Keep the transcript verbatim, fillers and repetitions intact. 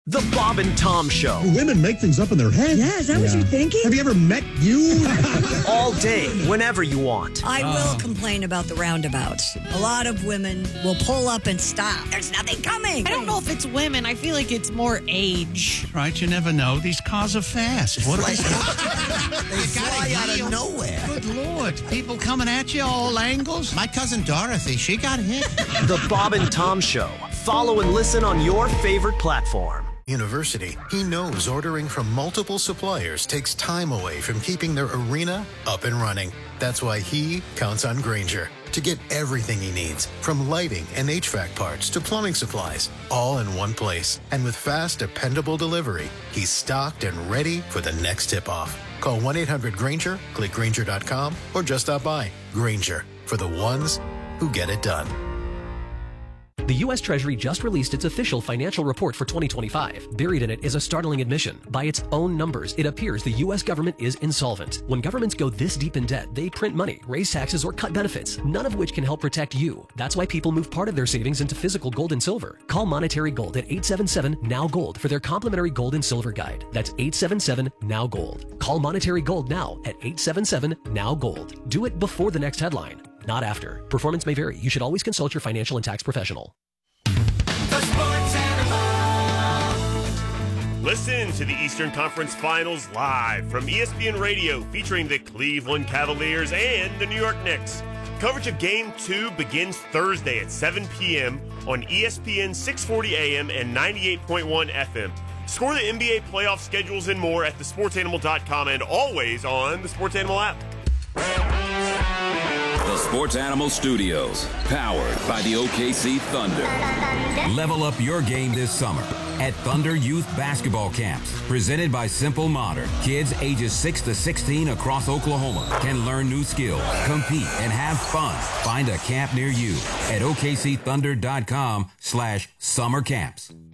The Bob and Tom Show. Women make things up in their head. Yeah, is that yeah. what you're thinking? Have you ever met you? All day, whenever you want. I will oh. complain about the roundabouts. A lot of women will pull up and stop. There's nothing coming. I don't know if it's women. I feel like it's more age. Right, you never know. These cars are fast. What They you fly out of nowhere. Good Lord. People coming at you all angles. My cousin Dorothy, she got hit. The Bob and Tom Show. Follow and listen on your favorite platform. University, he knows ordering from multiple suppliers takes time away from keeping their arena up and running. That's why he counts on Grainger to get everything he needs, from lighting and H V A C parts to plumbing supplies, all in one place. And with fast, dependable delivery, he's stocked and ready for the next tip-off. Call one eight hundred Grainger, click Grainger dot com, or just stop by. Grainger, for the ones who get it done. The U S Treasury just released its official financial report for twenty twenty-five. Buried in it is a startling admission. By its own numbers, it appears the U S government is insolvent. When governments go this deep in debt, they print money, raise taxes, or cut benefits, none of which can help protect you. That's why people move part of their savings into physical gold and silver. Call Monetary Gold at eight seven seven, N O W Gold for their complimentary gold and silver guide. That's eight seven seven, N O W Gold. Call Monetary Gold now at eight seven seven, N O W Gold. Do it before the next headline, not after. Performance may vary. You should always consult your financial and tax professional. Listen to the Eastern Conference Finals live from E S P N Radio featuring the Cleveland Cavaliers and the New York Knicks. Coverage of Game two begins Thursday at seven p.m. on E S P N six forty A M and ninety-eight point one F M. Score the N B A playoff schedules and more at the sports animal dot com and always on the Sports Animal app. The Sports Animal Studios, powered by the O K C Thunder. Level up your game this summer at Thunder Youth Basketball Camps, presented by Simple Modern. Kids ages six to sixteen across Oklahoma can learn new skills, compete, and have fun. Find a camp near you at O K C Thunder dot com slash summer camps.